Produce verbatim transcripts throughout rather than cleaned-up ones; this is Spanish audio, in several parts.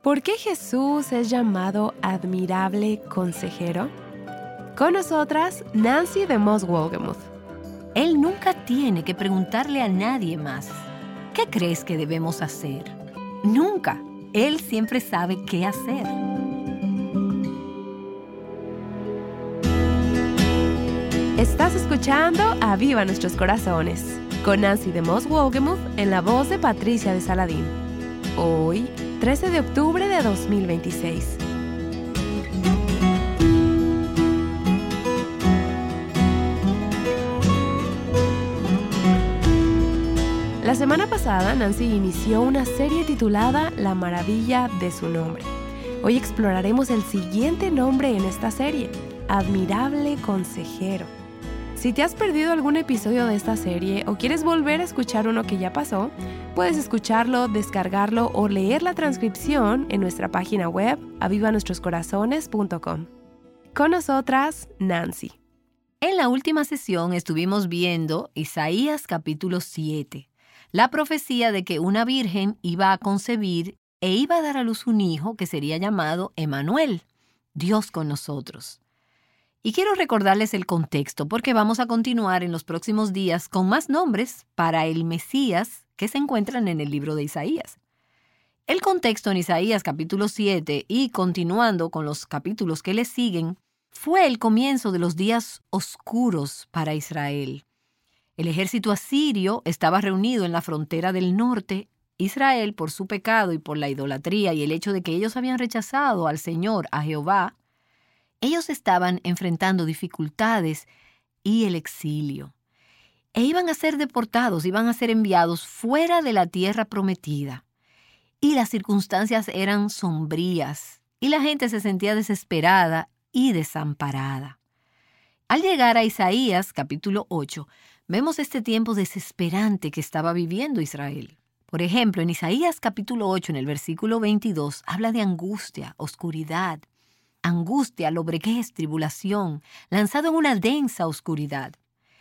¿Por qué Jesús es llamado admirable consejero? Con nosotras, Nancy de Moss Wolgemuth. Él nunca tiene que preguntarle a nadie más, ¿qué crees que debemos hacer? Nunca. Él siempre sabe qué hacer. Estás escuchando Aviva Nuestros Corazones, con Nancy de Moss Wolgemuth en la voz de Patricia de Saladín. Hoy, trece de octubre de dos mil veintiséis. La semana pasada, Nancy inició una serie titulada La maravilla de su nombre. Hoy exploraremos el siguiente nombre en esta serie, Admirable Consejero. Si te has perdido algún episodio de esta serie o quieres volver a escuchar uno que ya pasó, puedes escucharlo, descargarlo o leer la transcripción en nuestra página web aviva nuestros corazones punto com. Con nosotras, Nancy. En la última sesión estuvimos viendo Isaías capítulo siete, la profecía de que una virgen iba a concebir e iba a dar a luz un hijo que sería llamado Emmanuel, Dios con nosotros. Y quiero recordarles el contexto porque vamos a continuar en los próximos días con más nombres para el Mesías que se encuentran en el libro de Isaías. El contexto en Isaías capítulo siete y continuando con los capítulos que le siguen fue el comienzo de los días oscuros para Israel. El ejército asirio estaba reunido en la frontera del norte. Israel, por su pecado y por la idolatría y el hecho de que ellos habían rechazado al Señor, a Jehová, ellos estaban enfrentando dificultades y el exilio. E iban a ser deportados, iban a ser enviados fuera de la tierra prometida. Y las circunstancias eran sombrías, y la gente se sentía desesperada y desamparada. Al llegar a Isaías, capítulo ocho, vemos este tiempo desesperante que estaba viviendo Israel. Por ejemplo, en Isaías, capítulo ocho, en el versículo veintidós, habla de angustia, oscuridad, angustia, lobreguez, tribulación, lanzado en una densa oscuridad.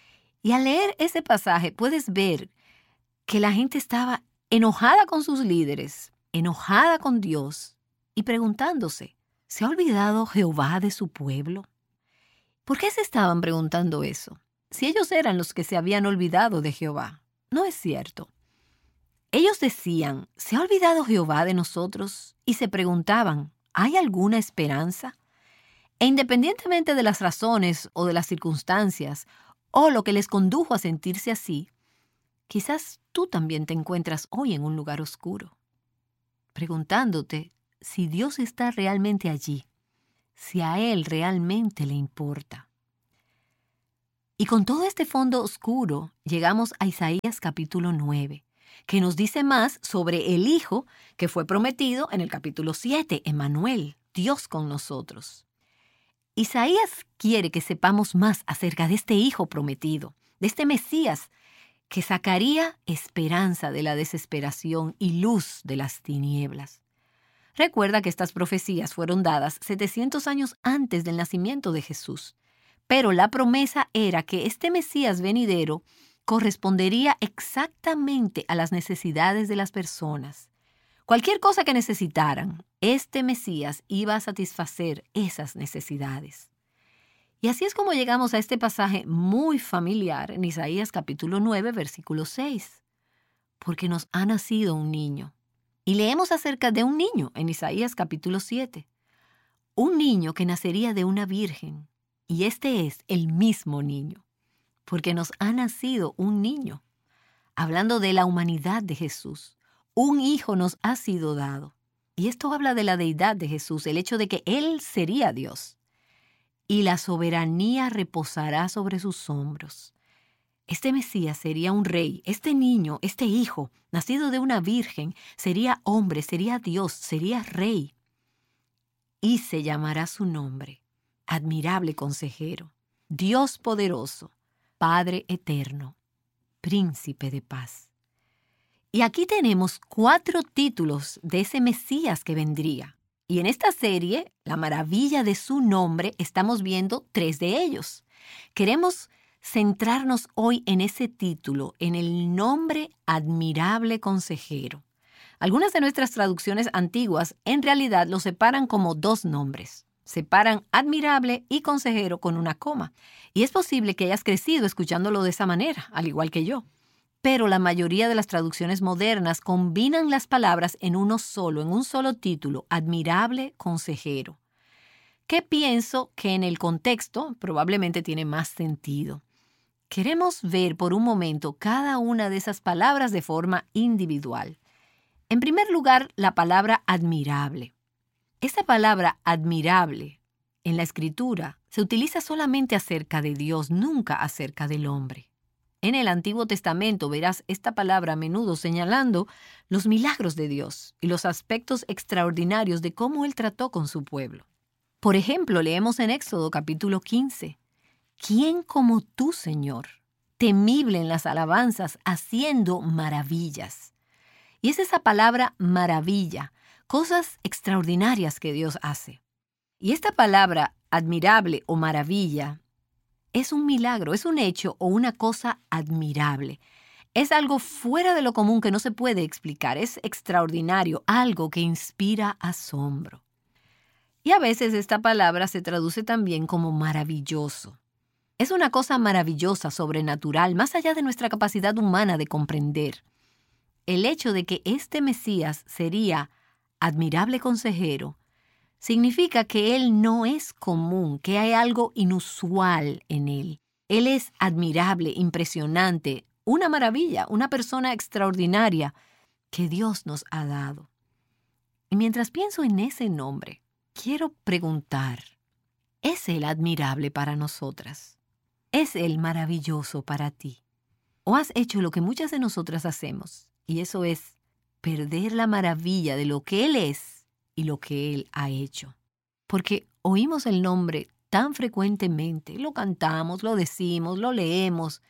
Y al leer ese pasaje puedes ver que la gente estaba enojada con sus líderes, enojada con Dios y preguntándose, ¿se ha olvidado Jehová de su pueblo? ¿Por qué se estaban preguntando eso? Si ellos eran los que se habían olvidado de Jehová. No es cierto. Ellos decían, ¿se ha olvidado Jehová de nosotros? Y se preguntaban, ¿hay alguna esperanza? E independientemente de las razones o de las circunstancias o lo que les condujo a sentirse así, quizás tú también te encuentras hoy en un lugar oscuro, preguntándote si Dios está realmente allí, si a Él realmente le importa. Y con todo este fondo oscuro llegamos a Isaías capítulo nueve, que nos dice más sobre el Hijo que fue prometido en el capítulo siete, Emmanuel, Dios con nosotros. Isaías quiere que sepamos más acerca de este Hijo prometido, de este Mesías que sacaría esperanza de la desesperación y luz de las tinieblas. Recuerda que estas profecías fueron dadas setecientos años antes del nacimiento de Jesús, pero la promesa era que este Mesías venidero correspondería exactamente a las necesidades de las personas. Cualquier cosa que necesitaran, este Mesías iba a satisfacer esas necesidades. Y así es como llegamos a este pasaje muy familiar en Isaías capítulo nueve, versículo seis. Porque nos ha nacido un niño. Y leemos acerca de un niño en Isaías capítulo siete. Un niño que nacería de una virgen. Y este es el mismo niño. Porque nos ha nacido un niño. Hablando de la humanidad de Jesús. Un hijo nos ha sido dado. Y esto habla de la deidad de Jesús, el hecho de que Él sería Dios. Y la soberanía reposará sobre sus hombros. Este Mesías sería un rey, este niño, este hijo, nacido de una virgen, sería hombre, sería Dios, sería rey. Y se llamará su nombre, Admirable Consejero, Dios poderoso, Padre eterno, Príncipe de paz. Y aquí tenemos cuatro títulos de ese Mesías que vendría. Y en esta serie, la maravilla de su nombre, estamos viendo tres de ellos. Queremos centrarnos hoy en ese título, en el nombre Admirable Consejero. Algunas de nuestras traducciones antiguas en realidad lo separan como dos nombres. Separan admirable y consejero con una coma. Y es posible que hayas crecido escuchándolo de esa manera, al igual que yo. Pero la mayoría de las traducciones modernas combinan las palabras en uno solo, en un solo título, admirable consejero. Que pienso que en el contexto probablemente tiene más sentido. Queremos ver por un momento cada una de esas palabras de forma individual. En primer lugar, la palabra admirable. Esa palabra admirable en la Escritura se utiliza solamente acerca de Dios, nunca acerca del hombre. En el Antiguo Testamento verás esta palabra a menudo señalando los milagros de Dios y los aspectos extraordinarios de cómo Él trató con su pueblo. Por ejemplo, leemos en Éxodo capítulo quince, ¿quién como tú, Señor, temible en las alabanzas, haciendo maravillas? Y es esa palabra maravilla, cosas extraordinarias que Dios hace. Y esta palabra admirable o maravilla es un milagro, es un hecho o una cosa admirable. Es algo fuera de lo común que no se puede explicar, es extraordinario, algo que inspira asombro. Y a veces esta palabra se traduce también como maravilloso. Es una cosa maravillosa, sobrenatural, más allá de nuestra capacidad humana de comprender. El hecho de que este Mesías sería admirable consejero significa que Él no es común, que hay algo inusual en Él. Él es admirable, impresionante, una maravilla, una persona extraordinaria que Dios nos ha dado. Y mientras pienso en ese nombre, quiero preguntar, ¿es Él admirable para nosotras? ¿Es Él maravilloso para ti? ¿O has hecho lo que muchas de nosotras hacemos? Y eso es perder la maravilla de lo que Él es y lo que Él ha hecho. Porque oímos el nombre tan frecuentemente, lo cantamos, lo decimos, lo leemos,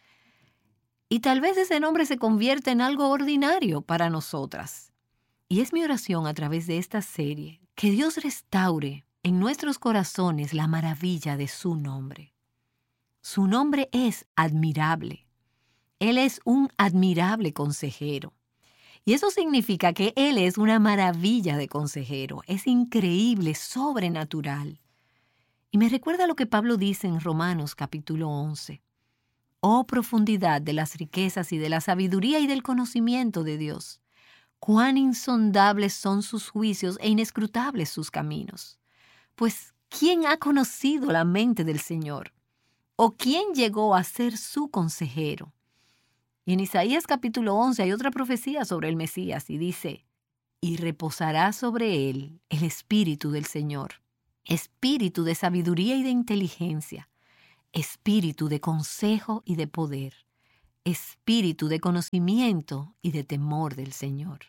y tal vez ese nombre se convierte en algo ordinario para nosotras. Y es mi oración a través de esta serie, que Dios restaure en nuestros corazones la maravilla de su nombre. Su nombre es admirable. Él es un admirable consejero. Y eso significa que Él es una maravilla de consejero. Es increíble, sobrenatural. Y me recuerda lo que Pablo dice en Romanos capítulo once. Oh profundidad de las riquezas y de la sabiduría y del conocimiento de Dios. Cuán insondables son sus juicios e inescrutables sus caminos. Pues, ¿quién ha conocido la mente del Señor? ¿O quién llegó a ser su consejero? Y en Isaías capítulo once hay otra profecía sobre el Mesías y dice, y reposará sobre él el espíritu del Señor, espíritu de sabiduría y de inteligencia, espíritu de consejo y de poder, espíritu de conocimiento y de temor del Señor.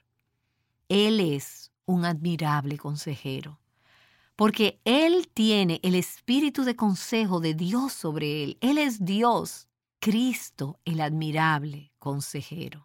Él es un admirable consejero, porque Él tiene el espíritu de consejo de Dios sobre Él. Él es Dios, Cristo, el admirable consejero.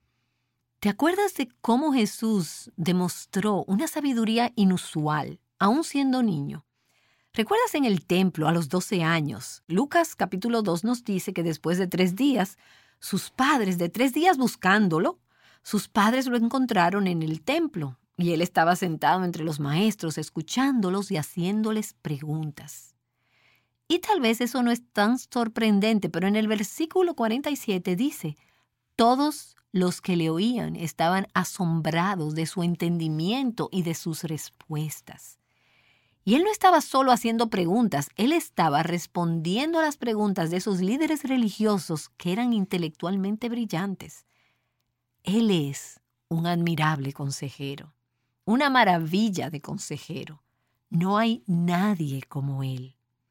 ¿Te acuerdas de cómo Jesús demostró una sabiduría inusual, aún siendo niño? ¿Recuerdas en el templo a los doce años? Lucas capítulo dos nos dice que después de tres días, sus padres, de tres días buscándolo, sus padres lo encontraron en el templo y él estaba sentado entre los maestros, escuchándolos y haciéndoles preguntas. Y tal vez eso no es tan sorprendente, pero en el versículo cuarenta y siete dice, todos los que le oían estaban asombrados de su entendimiento y de sus respuestas. Y él no estaba solo haciendo preguntas, él estaba respondiendo a las preguntas de esos líderes religiosos que eran intelectualmente brillantes. Él es un admirable consejero, una maravilla de consejero. No hay nadie como él.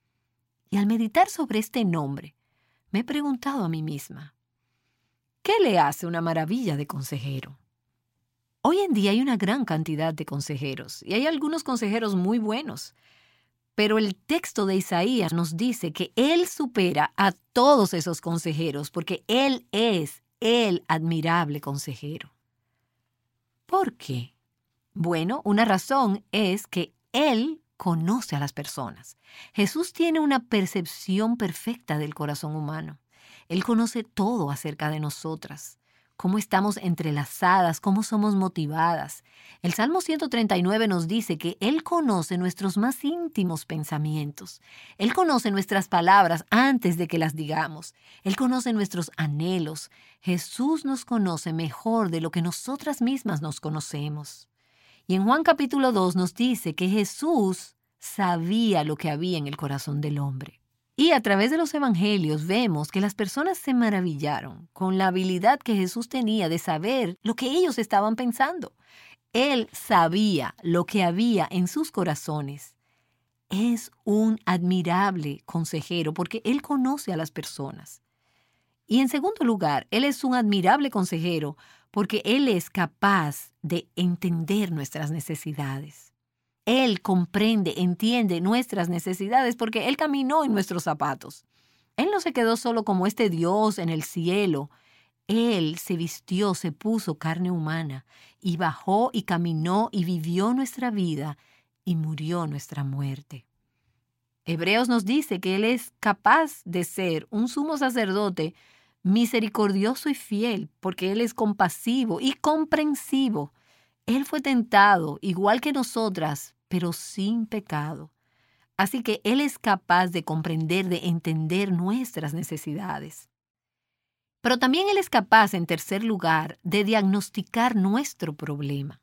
Y al meditar sobre este nombre, me he preguntado a mí misma, ¿qué le hace una maravilla de consejero? Hoy en día hay una gran cantidad de consejeros, y hay algunos consejeros muy buenos, pero el texto de Isaías nos dice que Él supera a todos esos consejeros, porque Él es el admirable consejero. ¿Por qué? Bueno, una razón es que Él conoce a las personas. Jesús tiene una percepción perfecta del corazón humano. Él conoce todo acerca de nosotras. cómo estamos entrelazadas, cómo somos motivadas. El Salmo ciento treinta y nueve nos dice que Él conoce nuestros más íntimos pensamientos. Él conoce nuestras palabras antes de que las digamos. Él conoce nuestros anhelos. Jesús nos conoce mejor de lo que nosotras mismas nos conocemos. Y en Juan capítulo dos nos dice que Jesús sabía lo que había en el corazón del hombre. Y a través de los evangelios vemos que las personas se maravillaron con la habilidad que Jesús tenía de saber lo que ellos estaban pensando. Él sabía lo que había en sus corazones. Es un admirable consejero porque Él conoce a las personas. Y en segundo lugar, Él es un admirable consejero porque Él es capaz de entender nuestras necesidades. Él comprende, entiende nuestras necesidades porque Él caminó en nuestros zapatos. Él no se quedó solo como este Dios en el cielo. Él se vistió, se puso carne humana y bajó y caminó y vivió nuestra vida y murió nuestra muerte. Hebreos nos dice que Él es capaz de ser un sumo sacerdote misericordioso y fiel porque Él es compasivo y comprensivo. Él fue tentado igual que nosotras, pero sin pecado. Así que Él es capaz de comprender, de entender nuestras necesidades. Pero también Él es capaz, en tercer lugar, de diagnosticar nuestro problema.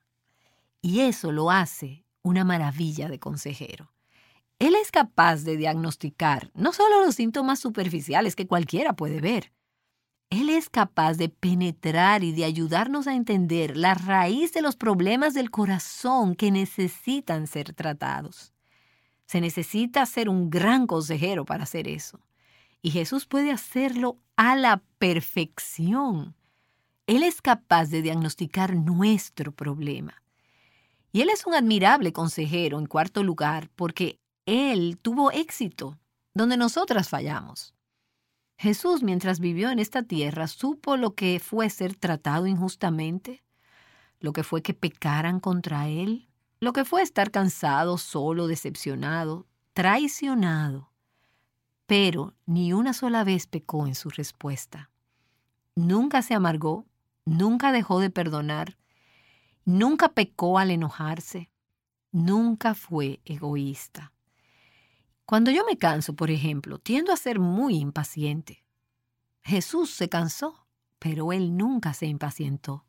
Y eso lo hace una maravilla de consejero. Él es capaz de diagnosticar no solo los síntomas superficiales que cualquiera puede ver. Él es capaz de penetrar y de ayudarnos a entender la raíz de los problemas del corazón que necesitan ser tratados. Se necesita ser un gran consejero para hacer eso. Y Jesús puede hacerlo a la perfección. Él es capaz de diagnosticar nuestro problema. Y Él es un admirable consejero, en cuarto lugar, porque Él tuvo éxito donde nosotras fallamos. Jesús, mientras vivió en esta tierra, supo lo que fue ser tratado injustamente, lo que fue que pecaran contra Él, lo que fue estar cansado, solo, decepcionado, traicionado. Pero ni una sola vez pecó en su respuesta. Nunca se amargó, nunca dejó de perdonar, nunca pecó al enojarse, nunca fue egoísta. Cuando yo me canso, por ejemplo, tiendo a ser muy impaciente. Jesús se cansó, pero Él nunca se impacientó.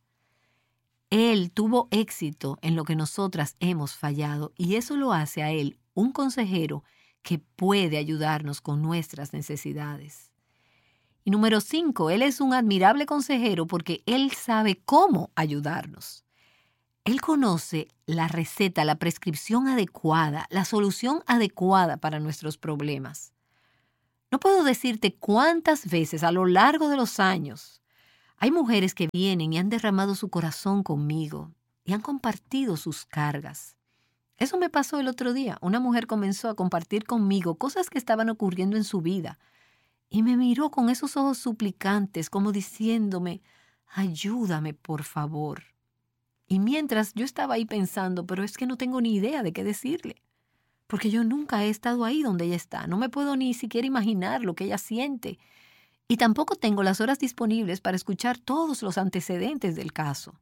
Él tuvo éxito en lo que nosotras hemos fallado y eso lo hace a Él un consejero que puede ayudarnos con nuestras necesidades. Y número cinco, Él es un admirable consejero porque Él sabe cómo ayudarnos. Él conoce la receta, la prescripción adecuada, la solución adecuada para nuestros problemas. No puedo decirte cuántas veces a lo largo de los años hay mujeres que vienen y han derramado su corazón conmigo y han compartido sus cargas. Eso me pasó el otro día. Una mujer comenzó a compartir conmigo cosas que estaban ocurriendo en su vida y me miró con esos ojos suplicantes como diciéndome, ayúdame por favor. Y mientras yo estaba ahí pensando, pero es que no tengo ni idea de qué decirle, porque yo nunca he estado ahí donde ella está. No me puedo ni siquiera imaginar lo que ella siente. Y tampoco tengo las horas disponibles para escuchar todos los antecedentes del caso.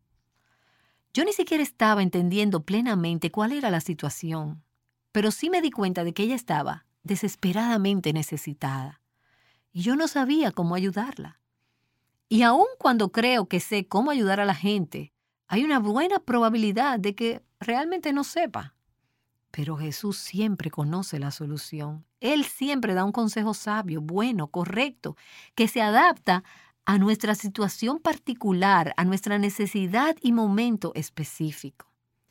Yo ni siquiera estaba entendiendo plenamente cuál era la situación, pero sí me di cuenta de que ella estaba desesperadamente necesitada. Y yo no sabía cómo ayudarla. Y aun cuando creo que sé cómo ayudar a la gente, hay una buena probabilidad de que realmente no sepa. Pero Jesús siempre conoce la solución. Él siempre da un consejo sabio, bueno, correcto, que se adapta a nuestra situación particular, a nuestra necesidad y momento específico.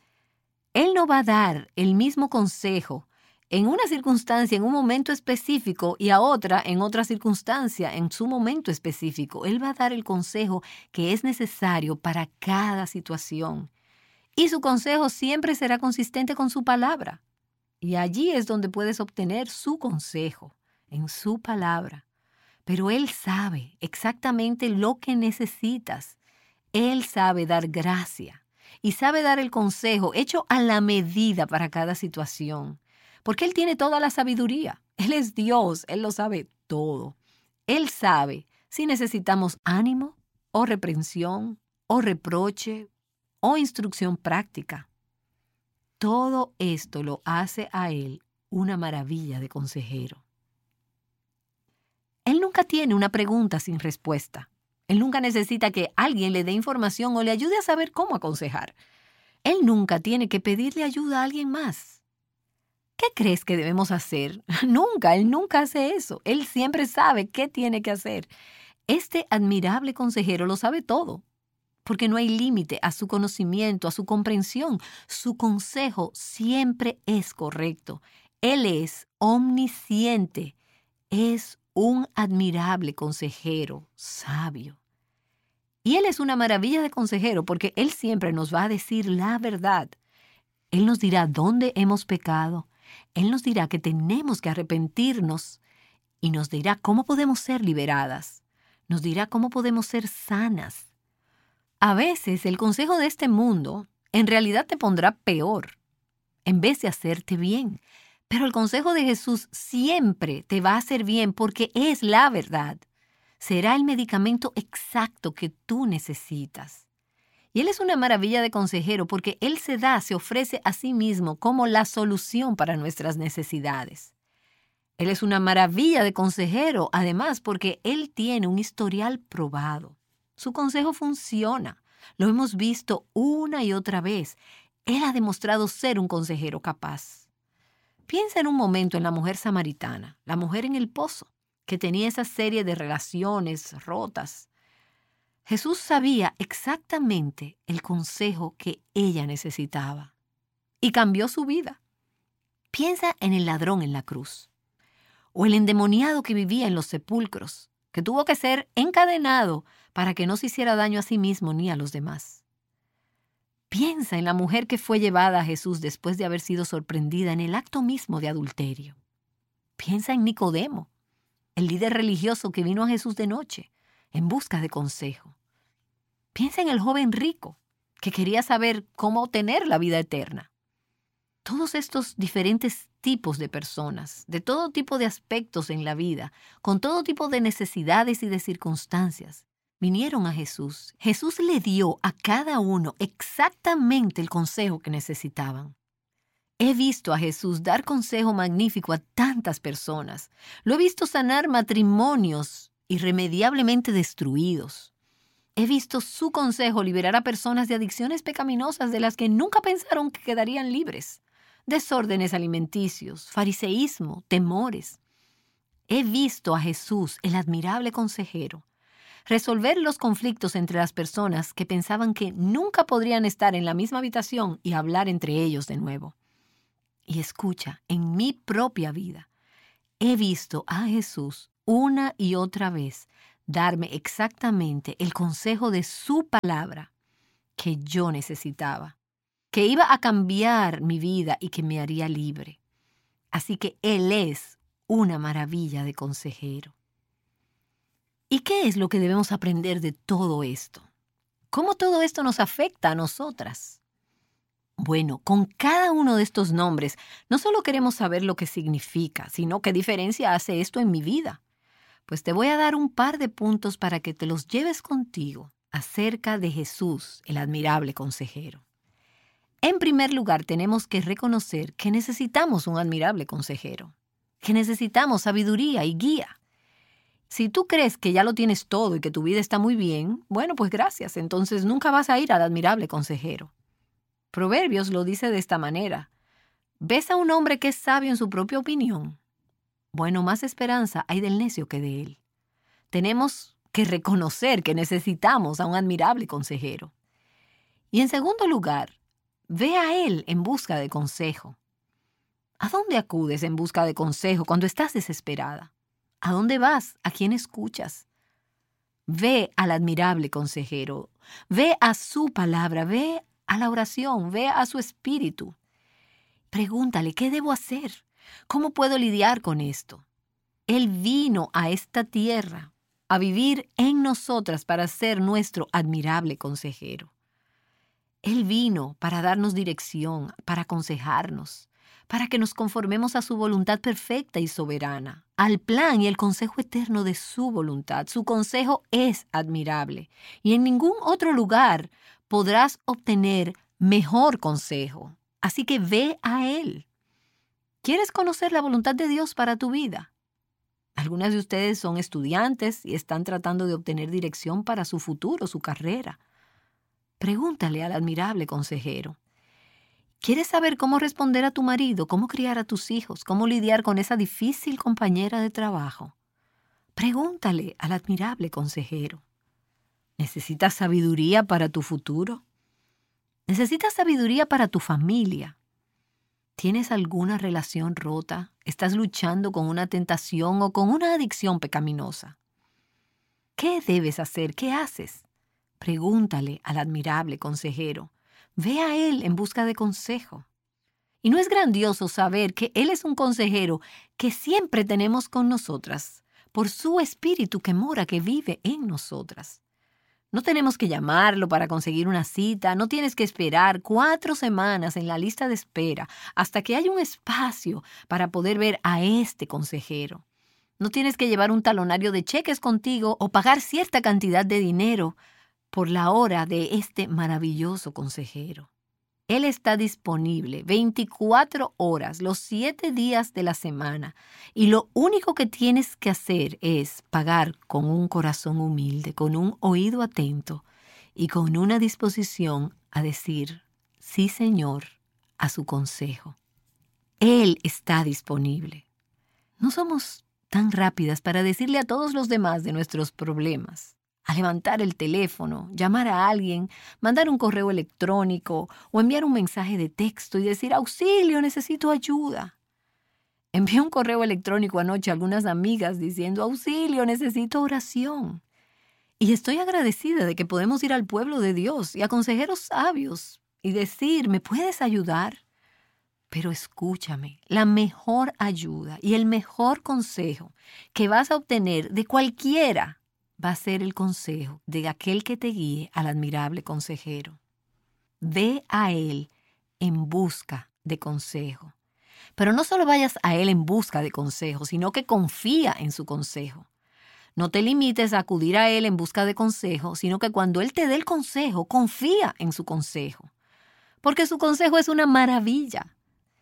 Él no va a dar el mismo consejo en una circunstancia, en un momento específico, y a otra en otra circunstancia, en su momento específico. Él va a dar el consejo que es necesario para cada situación. Y su consejo siempre será consistente con su palabra. Y allí es donde puedes obtener su consejo, en su palabra. Pero Él sabe exactamente lo que necesitas. Él sabe dar gracia y sabe dar el consejo hecho a la medida para cada situación. Porque Él tiene toda la sabiduría. Él es Dios, Él lo sabe todo. Él sabe si necesitamos ánimo o reprensión, o reproche, o instrucción práctica. Todo esto lo hace a él una maravilla de consejero. Él nunca tiene una pregunta sin respuesta. Él nunca necesita que alguien le dé información o le ayude a saber cómo aconsejar. Él nunca tiene que pedirle ayuda a alguien más. ¿Qué crees que debemos hacer? Nunca, él nunca hace eso. Él siempre sabe qué tiene que hacer. Este admirable consejero lo sabe todo, porque no hay límite a su conocimiento, a su comprensión. Su consejo siempre es correcto. Él es omnisciente. Es un admirable consejero, sabio. Y Él es una maravilla de consejero porque Él siempre nos va a decir la verdad. Él nos dirá dónde hemos pecado. Él nos dirá que tenemos que arrepentirnos y nos dirá cómo podemos ser liberadas. Nos dirá cómo podemos ser sanas. A veces el consejo de este mundo en realidad te pondrá peor en vez de hacerte bien. Pero el consejo de Jesús siempre te va a hacer bien porque es la verdad. Será el medicamento exacto que tú necesitas. Y Él es una maravilla de consejero porque Él se da, se ofrece a sí mismo como la solución para nuestras necesidades. Él es una maravilla de consejero, además, porque Él tiene un historial probado. Su consejo funciona. Lo hemos visto una y otra vez. Él ha demostrado ser un consejero capaz. Piensa en un momento en la mujer samaritana, la mujer en el pozo, que tenía esa serie de relaciones rotas. Jesús sabía exactamente el consejo que ella necesitaba y cambió su vida. Piensa en el ladrón en la cruz o el endemoniado que vivía en los sepulcros, que tuvo que ser encadenado para que no se hiciera daño a sí mismo ni a los demás. Piensa en la mujer que fue llevada a Jesús después de haber sido sorprendida en el acto mismo de adulterio. Piensa en Nicodemo, el líder religioso que vino a Jesús de noche en busca de consejo. Piensa en el joven rico que quería saber cómo obtener la vida eterna. Todos estos diferentes tipos de personas, de todo tipo de aspectos en la vida, con todo tipo de necesidades y de circunstancias, vinieron a Jesús. Jesús le dio a cada uno exactamente el consejo que necesitaban. He visto a Jesús dar consejo magnífico a tantas personas. Lo he visto sanar matrimonios irremediablemente destruidos. He visto su consejo liberar a personas de adicciones pecaminosas de las que nunca pensaron que quedarían libres. Desórdenes alimenticios, fariseísmo, temores. He visto a Jesús, el admirable consejero, resolver los conflictos entre las personas que pensaban que nunca podrían estar en la misma habitación y hablar entre ellos de nuevo. Y escucha, en mi propia vida, he visto a Jesús una y otra vez darme exactamente el consejo de su palabra que yo necesitaba, que iba a cambiar mi vida y que me haría libre. Así que Él es una maravilla de consejero. ¿Y qué es lo que debemos aprender de todo esto? ¿Cómo todo esto nos afecta a nosotras? Bueno, con cada uno de estos nombres, no solo queremos saber lo que significa, sino qué diferencia hace esto en mi vida. Pues te voy a dar un par de puntos para que te los lleves contigo acerca de Jesús, el admirable consejero. En primer lugar, tenemos que reconocer que necesitamos un admirable consejero, que necesitamos sabiduría y guía. Si tú crees que ya lo tienes todo y que tu vida está muy bien, bueno, pues gracias, entonces nunca vas a ir al admirable consejero. Proverbios lo dice de esta manera: ¿ves a un hombre que es sabio en su propia opinión? Bueno, más esperanza hay del necio que de él. Tenemos que reconocer que necesitamos a un admirable consejero. Y en segundo lugar, ve a él en busca de consejo. ¿A dónde acudes en busca de consejo cuando estás desesperada? ¿A dónde vas? ¿A quién escuchas? Ve al admirable consejero. Ve a su palabra. Ve a la oración. Ve a su espíritu. Pregúntale, ¿qué debo hacer? ¿Cómo puedo lidiar con esto? Él vino a esta tierra a vivir en nosotras para ser nuestro admirable consejero. Él vino para darnos dirección, para aconsejarnos, para que nos conformemos a su voluntad perfecta y soberana, al plan y el consejo eterno de su voluntad. Su consejo es admirable y en ningún otro lugar podrás obtener mejor consejo. Así que ve a Él. ¿Quieres conocer la voluntad de Dios para tu vida? Algunas de ustedes son estudiantes y están tratando de obtener dirección para su futuro, su carrera. Pregúntale al admirable consejero. ¿Quieres saber cómo responder a tu marido, cómo criar a tus hijos, cómo lidiar con esa difícil compañera de trabajo? Pregúntale al admirable consejero. ¿Necesitas sabiduría para tu futuro? ¿Necesitas sabiduría para tu familia? ¿Tienes alguna relación rota? ¿Estás luchando con una tentación o con una adicción pecaminosa? ¿Qué debes hacer? ¿Qué haces? Pregúntale al admirable consejero. Ve a Él en busca de consejo. Y no es grandioso saber que Él es un consejero que siempre tenemos con nosotras, por su Espíritu que mora, que vive en nosotras. No tenemos que llamarlo para conseguir una cita, no tienes que esperar cuatro semanas en la lista de espera hasta que haya un espacio para poder ver a este consejero. No tienes que llevar un talonario de cheques contigo o pagar cierta cantidad de dinero por la hora de este maravilloso consejero. Él está disponible veinticuatro horas, los siete días de la semana, y lo único que tienes que hacer es pagar con un corazón humilde, con un oído atento y con una disposición a decir, sí, Señor, a su consejo. Él está disponible. No somos tan rápidas para decirle a todos los demás de nuestros problemas, a levantar el teléfono, llamar a alguien, mandar un correo electrónico o enviar un mensaje de texto y decir, auxilio, necesito ayuda. Envié un correo electrónico anoche a algunas amigas diciendo, auxilio, necesito oración. Y estoy agradecida de que podemos ir al pueblo de Dios y a consejeros sabios y decir, ¿me puedes ayudar? Pero escúchame, la mejor ayuda y el mejor consejo que vas a obtener de cualquiera va a ser el consejo de aquel que te guíe al admirable consejero. Ve a Él en busca de consejo. Pero no solo vayas a Él en busca de consejo, sino que confía en su consejo. No te limites a acudir a Él en busca de consejo, sino que cuando Él te dé el consejo, confía en su consejo. Porque su consejo es una maravilla.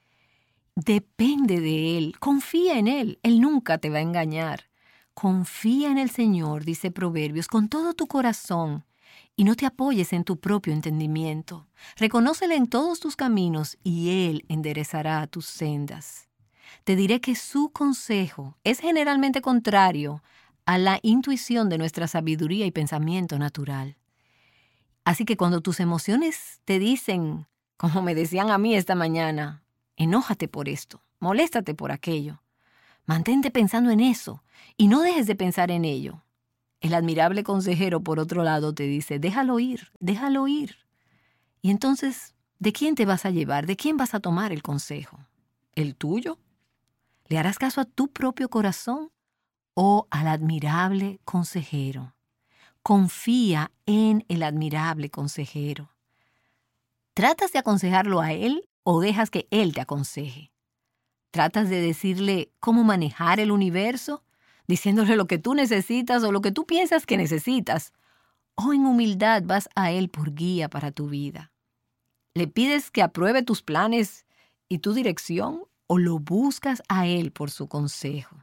Depende de Él, confía en Él, Él nunca te va a engañar. Confía en el Señor, dice Proverbios, con todo tu corazón y no te apoyes en tu propio entendimiento. Reconócele en todos tus caminos y Él enderezará tus sendas. Te diré que su consejo es generalmente contrario a la intuición de nuestra sabiduría y pensamiento natural. Así que cuando tus emociones te dicen, como me decían a mí esta mañana, enójate por esto, moléstate por aquello, mantente pensando en eso y no dejes de pensar en ello. El admirable consejero, por otro lado, te dice, déjalo ir, déjalo ir. Y entonces, ¿de quién te vas a llevar? ¿De quién vas a tomar el consejo? ¿El tuyo? ¿Le harás caso a tu propio corazón o al admirable consejero? Confía en el admirable consejero. ¿Tratas de aconsejarlo a él o dejas que él te aconseje? ¿Tratas de decirle cómo manejar el universo, diciéndole lo que tú necesitas o lo que tú piensas que necesitas? ¿O en humildad vas a Él por guía para tu vida? ¿Le pides que apruebe tus planes y tu dirección o lo buscas a Él por su consejo?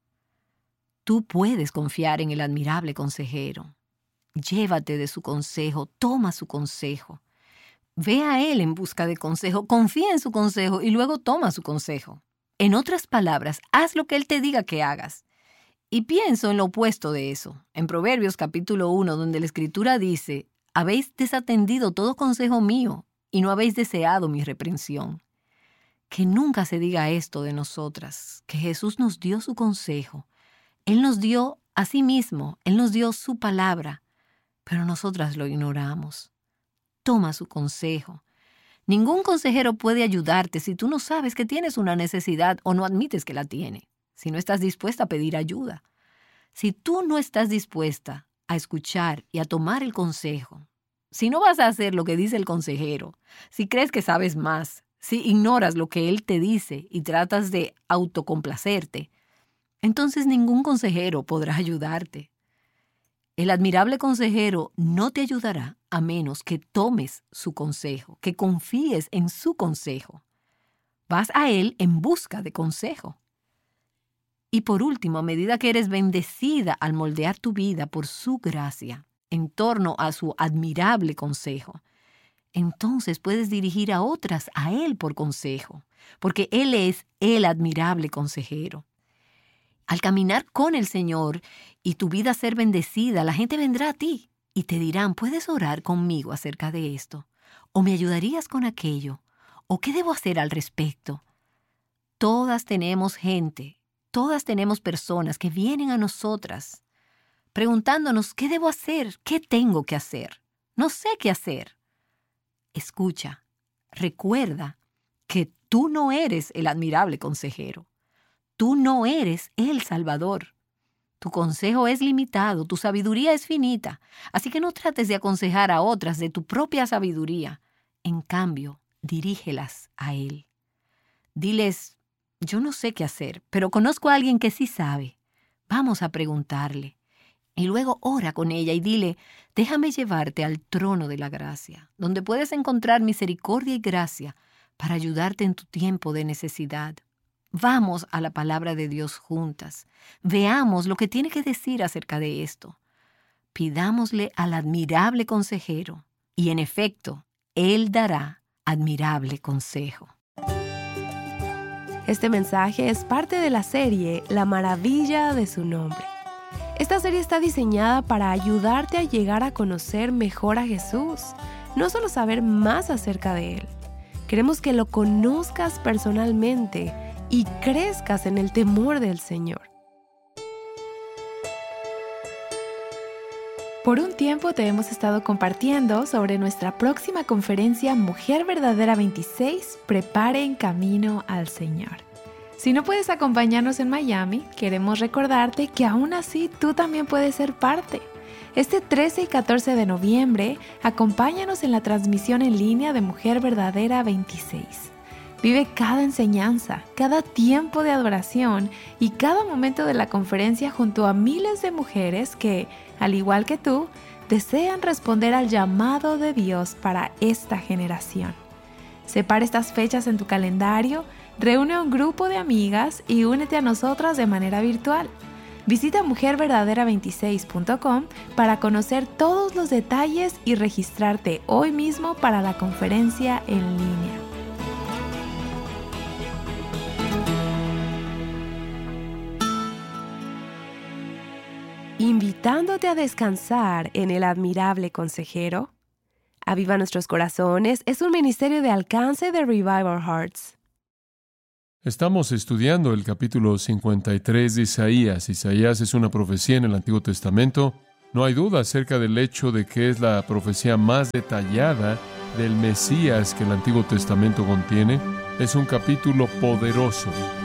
Tú puedes confiar en el admirable consejero. Llévate de su consejo, toma su consejo. Ve a Él en busca de consejo, confía en su consejo y luego toma su consejo. En otras palabras, haz lo que Él te diga que hagas. Y pienso en lo opuesto de eso. En Proverbios capítulo uno, donde la Escritura dice, habéis desatendido todo consejo mío y no habéis deseado mi reprensión. Que nunca se diga esto de nosotras, que Jesús nos dio su consejo. Él nos dio a sí mismo, Él nos dio su palabra, pero nosotras lo ignoramos. Toma su consejo. Ningún consejero puede ayudarte si tú no sabes que tienes una necesidad o no admites que la tiene, si no estás dispuesta a pedir ayuda. Si tú no estás dispuesta a escuchar y a tomar el consejo, si no vas a hacer lo que dice el consejero, si crees que sabes más, si ignoras lo que Él te dice y tratas de autocomplacerte, entonces ningún consejero podrá ayudarte. El admirable consejero no te ayudará a menos que tomes su consejo, que confíes en su consejo. Vas a Él en busca de consejo. Y por último, a medida que eres bendecida al moldear tu vida por su gracia en torno a su admirable consejo, entonces puedes dirigir a otras a Él por consejo, porque Él es el admirable consejero. Al caminar con el Señor y tu vida ser bendecida, la gente vendrá a ti y te dirán, ¿puedes orar conmigo acerca de esto? ¿O me ayudarías con aquello? ¿O qué debo hacer al respecto? Todas tenemos gente, todas tenemos personas que vienen a nosotras preguntándonos, ¿qué debo hacer? ¿Qué tengo que hacer? No sé qué hacer. Escucha, recuerda que tú no eres el admirable consejero. Tú no eres el Salvador. Tu consejo es limitado, tu sabiduría es finita, así que no trates de aconsejar a otras de tu propia sabiduría. En cambio, dirígelas a Él. Diles, yo no sé qué hacer, pero conozco a alguien que sí sabe. Vamos a preguntarle. Y luego ora con ella y dile, déjame llevarte al trono de la gracia, donde puedes encontrar misericordia y gracia para ayudarte en tu tiempo de necesidad. Vamos a la palabra de Dios juntas. Veamos lo que tiene que decir acerca de esto. Pidámosle al admirable consejero y en efecto, Él dará admirable consejo. Este mensaje es parte de la serie La maravilla de su nombre. Esta serie está diseñada para ayudarte a llegar a conocer mejor a Jesús, no solo saber más acerca de Él. Queremos que lo conozcas personalmente y crezcas en el temor del Señor. Por un tiempo te hemos estado compartiendo sobre nuestra próxima conferencia Mujer Verdadera veintiséis, Prepare en Camino al Señor. Si no puedes acompañarnos en Miami, queremos recordarte que aún así tú también puedes ser parte. Este trece y catorce de noviembre, acompáñanos en la transmisión en línea de Mujer Verdadera veintiséis. Vive cada enseñanza, cada tiempo de adoración y cada momento de la conferencia junto a miles de mujeres que, al igual que tú, desean responder al llamado de Dios para esta generación. Separa estas fechas en tu calendario, reúne a un grupo de amigas y únete a nosotras de manera virtual. Visita mujer verdadera veintiséis punto com para conocer todos los detalles y registrarte hoy mismo para la conferencia en línea. Invitándote a descansar en el admirable consejero. Aviva Nuestros Corazones es un ministerio de alcance de Revive Our Hearts. Estamos estudiando el capítulo cincuenta y tres de Isaías. Isaías es una profecía en el Antiguo Testamento. No hay duda acerca del hecho de que es la profecía más detallada del Mesías que el Antiguo Testamento contiene. Es un capítulo poderoso.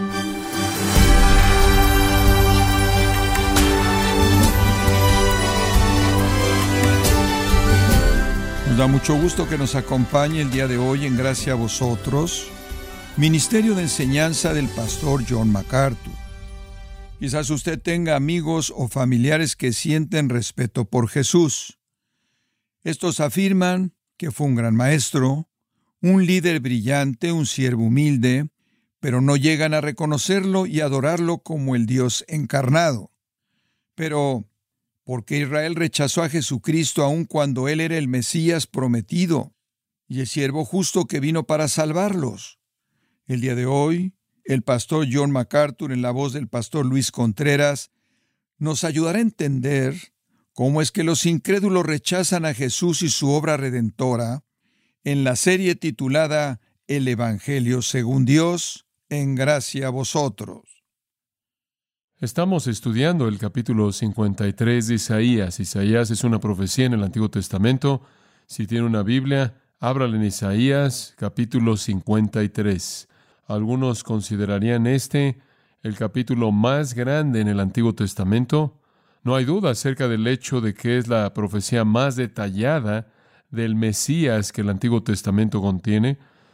Nos da mucho gusto que nos acompañe el día de hoy en Gracia a Vosotros, Ministerio de Enseñanza del Pastor John MacArthur. Quizás usted tenga amigos o familiares que sienten respeto por Jesús. Estos afirman que fue un gran maestro, un líder brillante, un siervo humilde, pero no llegan a reconocerlo y adorarlo como el Dios encarnado. Pero, ¿por qué Israel rechazó a Jesucristo aun cuando Él era el Mesías prometido y el siervo justo que vino para salvarlos? El día de hoy, el pastor John MacArthur, en la voz del pastor Luis Contreras, nos ayudará a entender cómo es que los incrédulos rechazan a Jesús y su obra redentora en la serie titulada El Evangelio según Dios, en gracia a vosotros. Estamos estudiando el capítulo cincuenta y tres de Isaías. Isaías es una profecía en el Antiguo Testamento. Si tiene una Biblia, ábrala en Isaías, capítulo cincuenta y tres. Algunos considerarían este el capítulo más grande en el Antiguo Testamento. No hay duda acerca del hecho de que es la profecía más detallada del Mesías que el Antiguo Testamento contiene.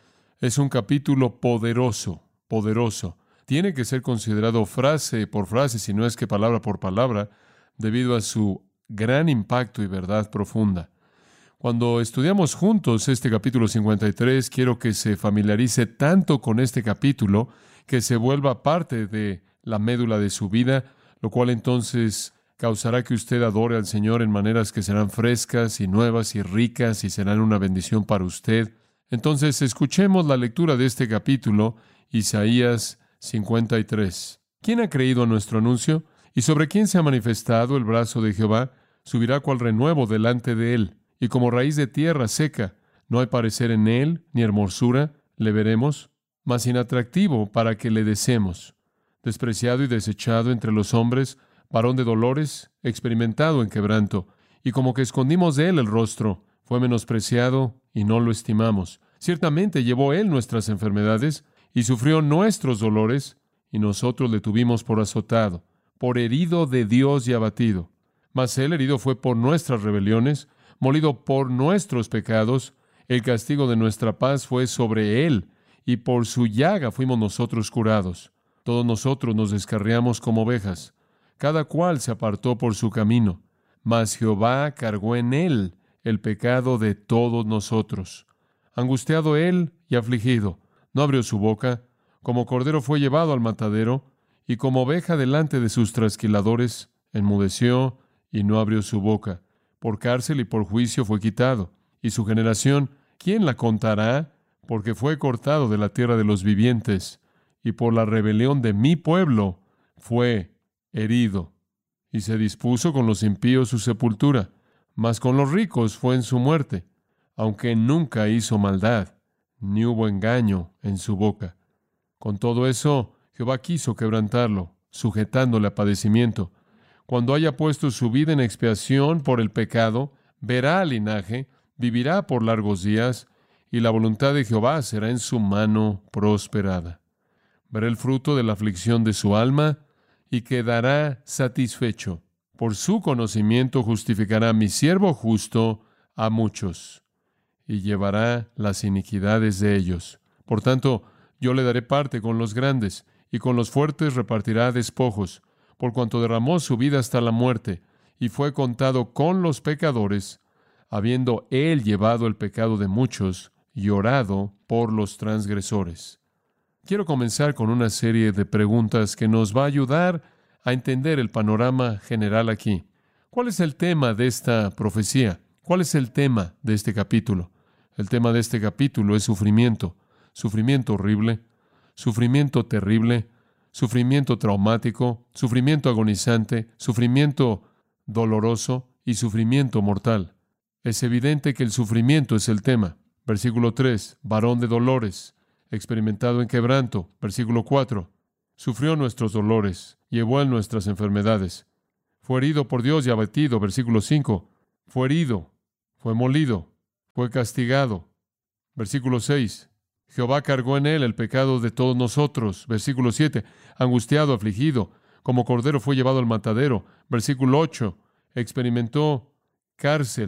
Es un capítulo poderoso, poderoso. Tiene que ser considerado frase por frase, si no es que palabra por palabra, debido a su gran impacto y verdad profunda. Cuando estudiamos juntos este capítulo cincuenta y tres, quiero que se familiarice tanto con este capítulo que se vuelva parte de la médula de su vida, lo cual entonces causará que usted adore al Señor en maneras que serán frescas y nuevas y ricas y serán una bendición para usted. Entonces, escuchemos la lectura de este capítulo, Isaías cincuenta y tres. ¿Quién ha creído a nuestro anuncio? ¿Y sobre quién se ha manifestado el brazo de Jehová? Subirá cual renuevo delante de él, y como raíz de tierra seca. No hay parecer en él, ni hermosura, le veremos, mas inatractivo para que le deseemos. Despreciado y desechado entre los hombres, varón de dolores, experimentado en quebranto, y como que escondimos de él el rostro, fue menospreciado y no lo estimamos. Ciertamente llevó él nuestras enfermedades y sufrió nuestros dolores, y nosotros le tuvimos por azotado, por herido de Dios y abatido. Mas él herido fue por nuestras rebeliones, molido por nuestros pecados, el castigo de nuestra paz fue sobre él, y por su llaga fuimos nosotros curados. Todos nosotros nos descarriamos como ovejas, cada cual se apartó por su camino, mas Jehová cargó en él el pecado de todos nosotros. Angustiado él y afligido, no abrió su boca, como cordero fue llevado al matadero, y como oveja delante de sus trasquiladores, enmudeció y no abrió su boca. Por cárcel y por juicio fue quitado. Y su generación, ¿quién la contará? Porque fue cortado de la tierra de los vivientes, y por la rebelión de mi pueblo fue herido. Y se dispuso con los impíos su sepultura, mas con los ricos fue en su muerte, aunque nunca hizo maldad, ni hubo engaño en su boca. Con todo eso, Jehová quiso quebrantarlo, sujetándole a padecimiento. Cuando haya puesto su vida en expiación por el pecado, verá al linaje, vivirá por largos días, y la voluntad de Jehová será en su mano prosperada. Verá el fruto de la aflicción de su alma, y quedará satisfecho. Por su conocimiento justificará a mi siervo justo a muchos, y llevará las iniquidades de ellos. Por tanto, yo le daré parte con los grandes, y con los fuertes repartirá despojos, por cuanto derramó su vida hasta la muerte, y fue contado con los pecadores, habiendo él llevado el pecado de muchos, y orado por los transgresores. Quiero comenzar con una serie de preguntas que nos va a ayudar a entender el panorama general aquí. ¿Cuál es el tema de esta profecía? ¿Cuál es el tema de este capítulo? El tema de este capítulo es sufrimiento, sufrimiento horrible, sufrimiento terrible, sufrimiento traumático, sufrimiento agonizante, sufrimiento doloroso y sufrimiento mortal. Es evidente que el sufrimiento es el tema. Versículo tres, varón de dolores, experimentado en quebranto. Versículo cuatro, sufrió nuestros dolores, llevó en nuestras enfermedades. Fue herido por Dios y abatido. Versículo cinco, fue herido, fue molido, fue castigado. Versículo seis, Jehová cargó en él el pecado de todos nosotros. Versículo siete, angustiado, afligido, como cordero fue llevado al matadero. Versículo ocho, experimentó cárcel,